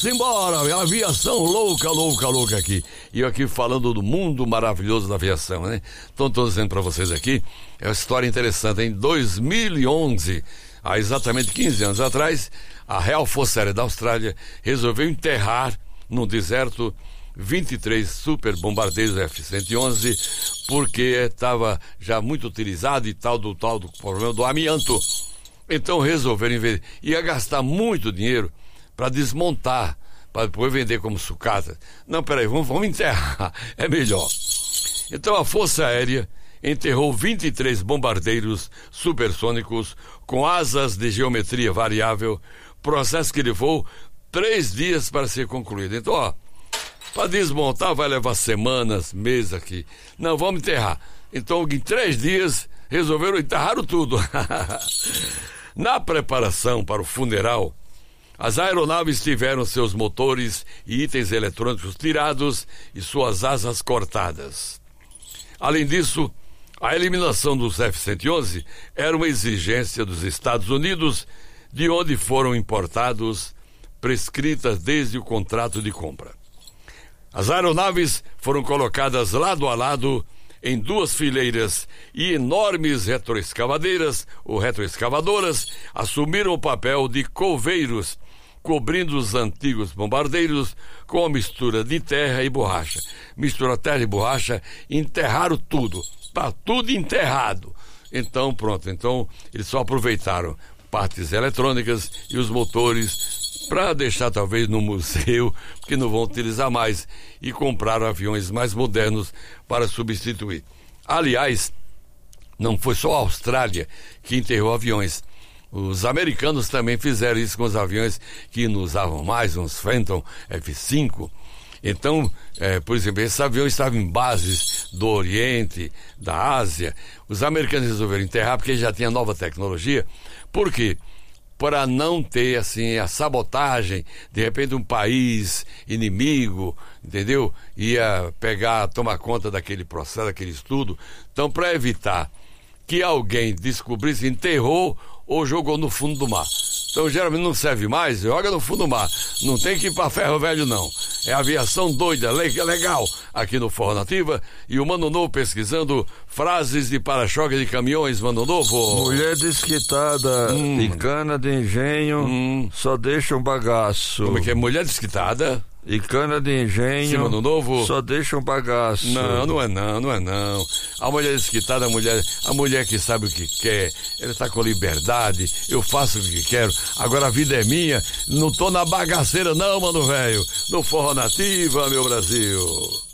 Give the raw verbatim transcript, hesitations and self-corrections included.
Simbora, aviação louca, louca, louca aqui. E eu aqui falando do mundo maravilhoso da aviação, né? Então estou dizendo para vocês aqui, é uma história interessante. Em dois mil e onze, há exatamente quinze anos atrás, a Real Força Aérea da Austrália resolveu enterrar no deserto vinte e três super bombardeiros F cento e onze, porque estava já muito utilizado e tal do tal do problema do amianto. Então resolveram, ia gastar muito dinheiro para desmontar, para depois vender como sucata. Não, peraí, vamos, vamos enterrar, é melhor. Então a Força Aérea enterrou vinte e três bombardeiros supersônicos com asas de geometria variável, processo que levou três dias para ser concluído. Então, ó, para desmontar vai levar semanas, meses aqui. Não, vamos enterrar. Então, em três dias, resolveram enterrar tudo. Na preparação para o funeral, as aeronaves tiveram seus motores e itens eletrônicos tirados e suas asas cortadas. Além disso, a eliminação dos F cento e onze era uma exigência dos Estados Unidos, de onde foram importados, prescritas desde o contrato de compra. As aeronaves foram colocadas lado a lado em duas fileiras e enormes retroescavadeiras ou retroescavadoras assumiram o papel de coveiros, cobrindo os antigos bombardeiros com a mistura de terra e borracha. Mistura terra e borracha, enterraram tudo. Está tudo enterrado. Então, pronto. Então, eles só aproveitaram partes eletrônicas e os motores para deixar talvez no museu, porque não vão utilizar mais, e compraram aviões mais modernos para substituir. Aliás, não foi só a Austrália que enterrou aviões. Os americanos também fizeram isso com os aviões que não usavam mais, uns Phantom F cinco. Então, é, por exemplo, esses aviões estavam em bases do Oriente, da Ásia. Os americanos resolveram enterrar porque já tinha nova tecnologia. Por quê? Para não ter, assim, a sabotagem, de repente um país inimigo, entendeu? Ia pegar, tomar conta daquele processo, daquele estudo. Então, para evitar que alguém descobrisse, enterrou ou jogou no fundo do mar. Então, geralmente não serve mais, joga no fundo do mar. Não tem que ir para ferro velho, não. É aviação doida, legal, aqui no Forró Nativa. E o Mano Novo pesquisando frases de para-choque de caminhões, Mano Novo. Mulher desquitada hum. e cana de engenho hum. só deixa um bagaço. Como é que é? Mulher desquitada e cana de engenho Sim, Mano Novo. só deixa um bagaço. Não, não é não, não é não. A mulher desquitada, a mulher, a mulher que sabe o que quer, ela está com liberdade, eu faço o que quero, agora a vida é minha, não tô na bagaceira não, mano velho. No Forró Nativa, meu Brasil.